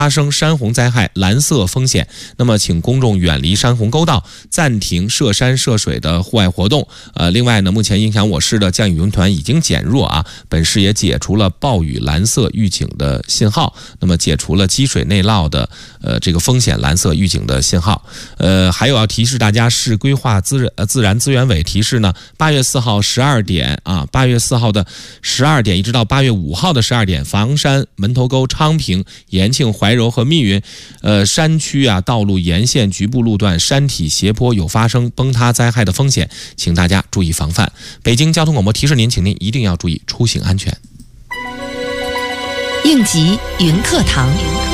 发生山洪灾害蓝色风险，那么请公众远离山洪沟道，暂停涉山涉水的户外活动。另外呢，目前影响我市的降雨云团已经减弱啊，本市也解除了暴雨蓝色预警的信号，那么解除了积水内涝的这个风险蓝色预警的信号。还有要提示大家，市规划自然资源委提示呢，8月4号12点啊，8月4号的12点一直到8月5号的12点，房山、门头沟、昌平、延庆、怀柔和密云山区啊道路沿线局部路段山体斜坡有发生崩塌灾害的风险，请大家注意防范。北京交通广播提示您，请您一定要注意出行安全。 应急云课堂。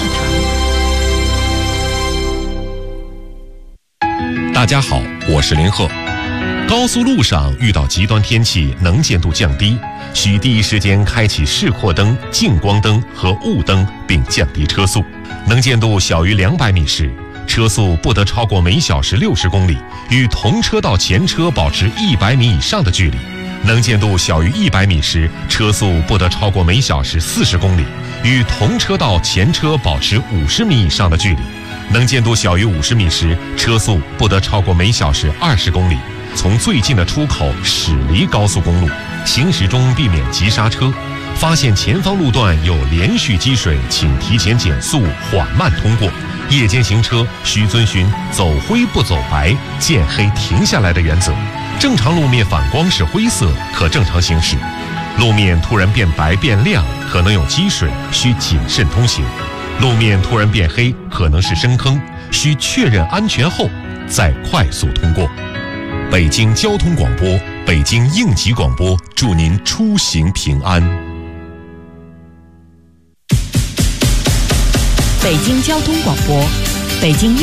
大家好，我是林鹤。高速路上遇到极端天气，能见度降低，需第一时间开启示廓灯、近光灯和雾灯，并降低车速。能见度小于200米时，车速不得超过每小时60公里，与同车道前车保持100米以上的距离。能见度小于100米时，车速不得超过每小时40公里，与同车道前车保持50米以上的距离。能见度小于50米时，车速不得超过每小时20公里，从最近的出口驶离高速公路。行驶中避免急刹车，发现前方路段有连续积水，请提前减速，缓慢通过。夜间行车需遵循走灰不走白，见黑停下来的原则。正常路面反光是灰色，可正常行驶。路面突然变白变亮，可能有积水，需谨慎通行。路面突然变黑，可能是深坑，需确认安全后再快速通过。北京交通广播，北京应急广播，祝您出行平安。 北京交通广播，北京